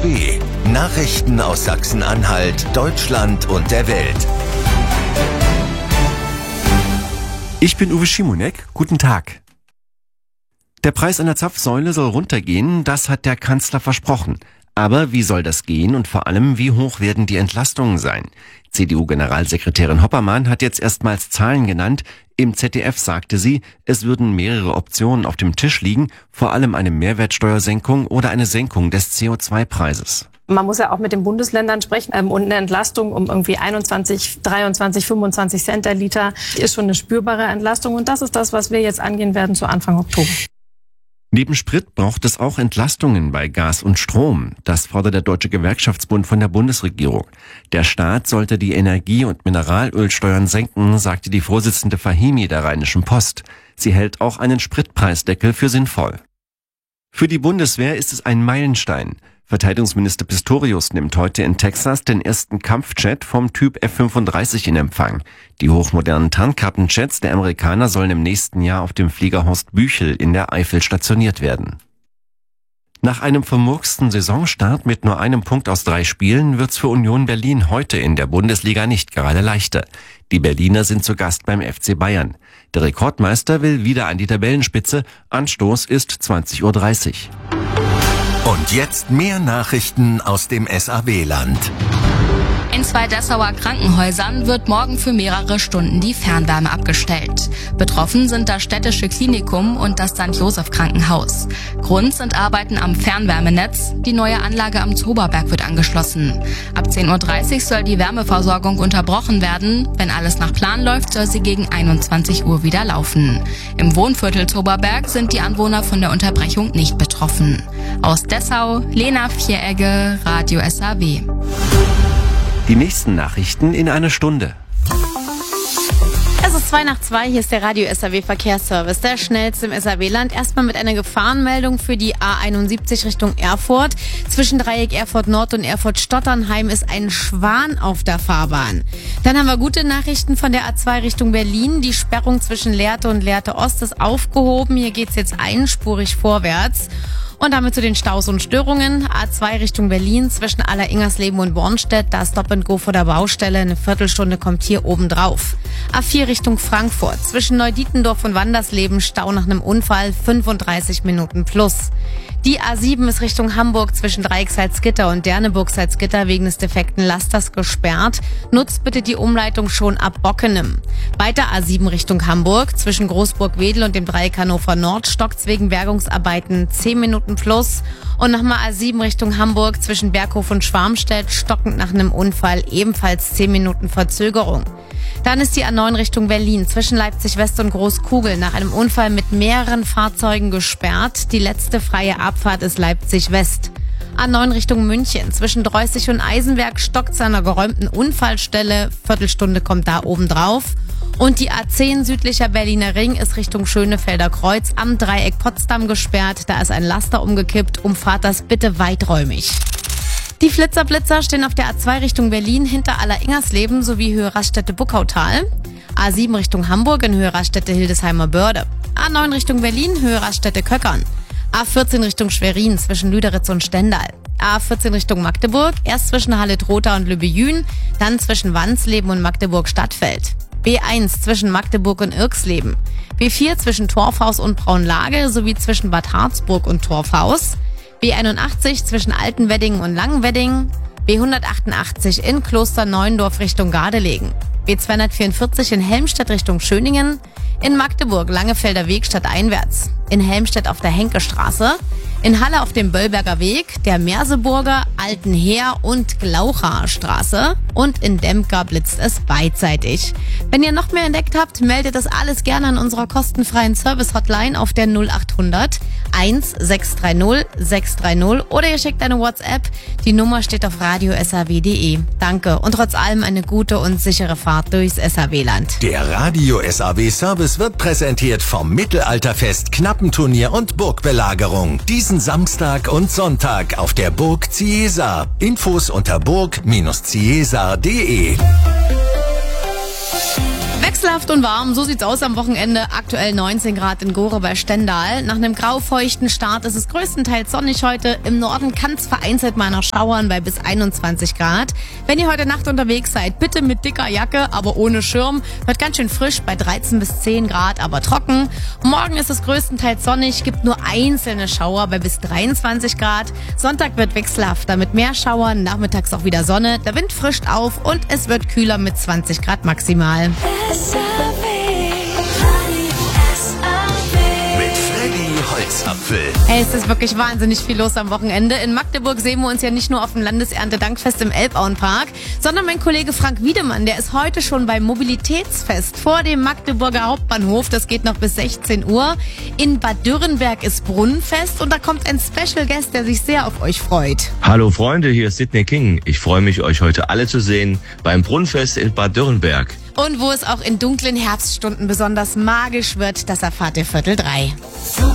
SAW. Nachrichten aus Sachsen-Anhalt, Deutschland und der Welt. Ich bin Uwe Schimonek. Guten Tag. Der Preis einer Zapfsäule soll runtergehen, das hat der Kanzler versprochen. Aber wie soll das gehen und vor allem, wie hoch werden die Entlastungen sein? CDU-Generalsekretärin Hoppermann hat jetzt erstmals Zahlen genannt. Im ZDF sagte sie, es würden mehrere Optionen auf dem Tisch liegen, vor allem eine Mehrwertsteuersenkung oder eine Senkung des CO2-Preises. Man muss ja auch mit den Bundesländern sprechen und eine Entlastung um irgendwie 21, 23, 25 Cent der Liter ist schon eine spürbare Entlastung und das ist das, was wir jetzt angehen werden zu Anfang Oktober. Neben Sprit braucht es auch Entlastungen bei Gas und Strom. Das fordert der Deutsche Gewerkschaftsbund von der Bundesregierung. Der Staat sollte die Energie- und Mineralölsteuern senken, sagte die Vorsitzende Fahimi der Rheinischen Post. Sie hält auch einen Spritpreisdeckel für sinnvoll. Für die Bundeswehr ist es ein Meilenstein. Verteidigungsminister Pistorius nimmt heute in Texas den ersten Kampfjet vom Typ F-35 in Empfang. Die hochmodernen Tarnkappenjets der Amerikaner sollen im nächsten Jahr auf dem Flieger Horst Büchel in der Eifel stationiert werden. Nach einem vermurksten Saisonstart mit nur einem Punkt aus 3 Spielen wird's für Union Berlin heute in der Bundesliga nicht gerade leichter. Die Berliner sind zu Gast beim FC Bayern. Der Rekordmeister will wieder an die Tabellenspitze. Anstoß ist 20:30 Uhr. Und jetzt mehr Nachrichten aus dem SAW-Land. In 2 Dessauer Krankenhäusern wird morgen für mehrere Stunden die Fernwärme abgestellt. Betroffen sind das Städtische Klinikum und das St. Joseph Krankenhaus. Grund sind Arbeiten am Fernwärmenetz. Die neue Anlage am Zoberberg wird angeschlossen. Ab 10:30 Uhr soll die Wärmeversorgung unterbrochen werden. Wenn alles nach Plan läuft, soll sie gegen 21 Uhr wieder laufen. Im Wohnviertel Zoberberg sind die Anwohner von der Unterbrechung nicht betroffen. Aus Dessau, Lena Vieregge, Radio SAW. Die nächsten Nachrichten in einer Stunde. Es ist 2:02, hier ist der Radio SAW Verkehrsservice, der schnellste im SAW-Land. Erstmal mit einer Gefahrenmeldung für die A71 Richtung Erfurt. Zwischen Dreieck Erfurt Nord und Erfurt Stotternheim ist ein Schwan auf der Fahrbahn. Dann haben wir gute Nachrichten von der A2 Richtung Berlin. Die Sperrung zwischen Lehrte und Lehrte Ost ist aufgehoben. Hier geht's jetzt einspurig vorwärts. Und damit zu den Staus und Störungen. A2 Richtung Berlin zwischen Aller-Ingersleben und Bornstedt. Da ist Stop and Go vor der Baustelle. Eine Viertelstunde kommt hier oben drauf. A4 Richtung Frankfurt. Zwischen Neudietendorf und Wandersleben Stau nach einem Unfall. 35 Minuten plus. Die A7 ist Richtung Hamburg zwischen Dreieck-Salzgitter und Derneburg-Salzgitter wegen des defekten Lasters gesperrt. Nutzt bitte die Umleitung schon ab Bockenem. Weiter A7 Richtung Hamburg zwischen Großburg-Wedel und dem Dreieck Hannover Nord stockt's wegen Bergungsarbeiten 10 Minuten plus. Und nochmal A7 Richtung Hamburg zwischen Berghof und Schwarmstedt stockend nach einem Unfall ebenfalls 10 Minuten Verzögerung. Dann ist die A9 Richtung Berlin zwischen Leipzig West und Großkugel nach einem Unfall mit mehreren Fahrzeugen gesperrt. Die letzte freie Abfahrt ist Leipzig West. A9 Richtung München zwischen Dreußig und Eisenberg stockt zu einer geräumten Unfallstelle. Viertelstunde kommt da oben drauf. Und die A10 südlicher Berliner Ring ist Richtung Schönefelder Kreuz am Dreieck Potsdam gesperrt. Da ist ein Laster umgekippt. Umfahrt das bitte weiträumig. Die Flitzer stehen auf der A2 Richtung Berlin hinter Aller-Ingersleben sowie Höhe Raststätte-Buckautal. A7 Richtung Hamburg in Höhe Raststätte-Hildesheimer Börde. A9 Richtung Berlin, Höhe Raststätte-Köckern. A14 Richtung Schwerin zwischen Lüderitz und Stendal. A14 Richtung Magdeburg, erst zwischen Halle-Trotha und Lübejün, dann zwischen Wansleben und Magdeburg-Stadtfeld. B1 zwischen Magdeburg und Irxleben. B4 zwischen Torfhaus und Braunlage sowie zwischen Bad Harzburg und Torfhaus. B81 zwischen Altenwedding und Langenwedding, B188 in Klosterneuendorf Richtung Gardelegen, B244 in Helmstedt Richtung Schöningen, in Magdeburg Langefelder Weg stadteinwärts, in Helmstedt auf der Henkestraße, in Halle auf dem Böllberger Weg, der Merseburger, Altenheer und Glauchaer Straße und in Dempker blitzt es beidseitig. Wenn ihr noch mehr entdeckt habt, meldet das alles gerne an unserer kostenfreien Service-Hotline auf der 0800 1630 630 oder ihr schickt eine WhatsApp. Die Nummer steht auf radio-saw.de. Danke und trotz allem eine gute und sichere Fahrt durchs SAW-Land. Der Radio SAW Service wird präsentiert vom Mittelalterfest, Knappenturnier und Burgbelagerung. Diesen Samstag und Sonntag auf der Burg Ciesa. Infos unter burg-ciesa.de. Wechselhaft und warm, so sieht's aus am Wochenende. Aktuell 19 Grad in Gore bei Stendal. Nach einem graufeuchten Start ist es größtenteils sonnig heute. Im Norden kann es vereinzelt mal noch schauern bei bis 21 Grad. Wenn ihr heute Nacht unterwegs seid, bitte mit dicker Jacke, aber ohne Schirm. Wird ganz schön frisch bei 13 bis 10 Grad, aber trocken. Morgen ist es größtenteils sonnig, gibt nur einzelne Schauer bei bis 23 Grad. Sonntag wird wechselhafter mit mehr Schauern, nachmittags auch wieder Sonne. Der Wind frischt auf und es wird kühler mit 20 Grad maximal. Holzapfel. Hey, es ist wirklich wahnsinnig viel los am Wochenende. In Magdeburg sehen wir uns ja nicht nur auf dem Landeserntedankfest im Elbauenpark, sondern mein Kollege Frank Wiedemann, der ist heute schon beim Mobilitätsfest vor dem Magdeburger Hauptbahnhof. Das geht noch bis 16 Uhr. In Bad Dürrenberg ist Brunnenfest und da kommt ein Special Guest, der sich sehr auf euch freut. Hallo Freunde, hier ist Sidney King. Ich freue mich, euch heute alle zu sehen beim Brunnenfest in Bad Dürrenberg. Und wo es auch in dunklen Herbststunden besonders magisch wird, das erfahrt ihr 14:45.